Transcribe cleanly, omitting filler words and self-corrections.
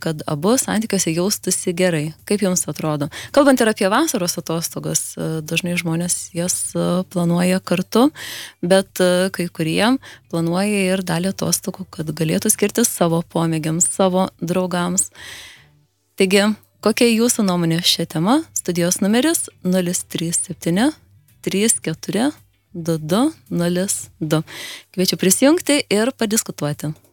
kad abu santykiuose jaustųsi gerai. Kaip jums atrodo? Kalbant ir apie vasaros atostogas, dažnai žmonės jas planuoja kartu, bet kai kurie planuoja ir dalį atostogų, kad galėtų skirti savo pomėgiams, savo draugams. Taigi, kokia jūsų nuomonė šią temą? Studijos numeris 037 34 2202. Kviečiu prisijungti ir padiskutuoti.